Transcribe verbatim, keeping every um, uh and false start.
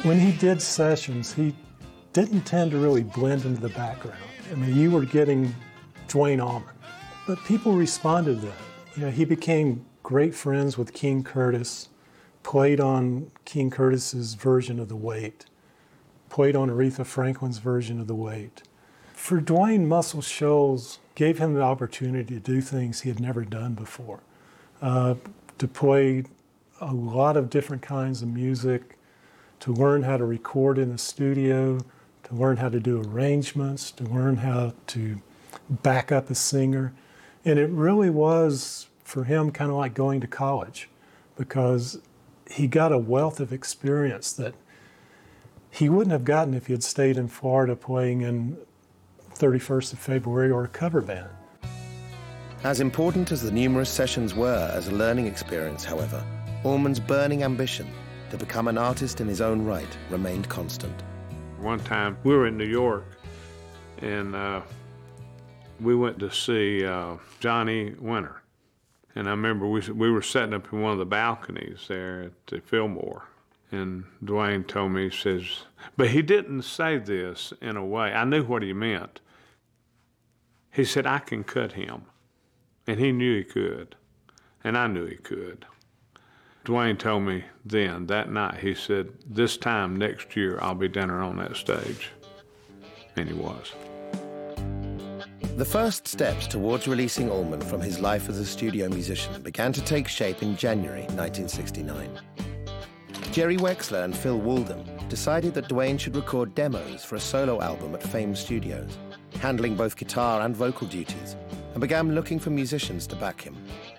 When he did sessions, he didn't tend to really blend into the background. I mean, you were getting Duane Allman, but people responded to that. You know, he became great friends with King Curtis, played on King Curtis's version of The Weight, played on Aretha Franklin's version of The Weight. For Duane, Muscle Shoals gave him the opportunity to do things he had never done before, uh, to play a lot of different kinds of music, to learn how to record in the studio, to learn how to do arrangements, to learn how to back up a singer. And it really was, for him, kind of like going to college, because he got a wealth of experience that he wouldn't have gotten if he had stayed in Florida playing in thirty-first of February or a cover band. As important as the numerous sessions were as a learning experience, however, Allman's burning ambition to become an artist in his own right remained constant. One time we were in New York, and uh, we went to see uh, Johnny Winter. And I remember we, we were sitting up in one of the balconies there at the Fillmore. And Duane told me, he says, but he didn't say this in a way, I knew what he meant. He said, I can cut him. And he knew he could. And I knew he could. Duane told me then, that night, he said, this time next year, I'll be down there on that stage. And he was. The first steps towards releasing Allman from his life as a studio musician began to take shape in January nineteen sixty-nine. Jerry Wexler and Phil Walden decided that Duane should record demos for a solo album at Fame Studios, handling both guitar and vocal duties, and began looking for musicians to back him.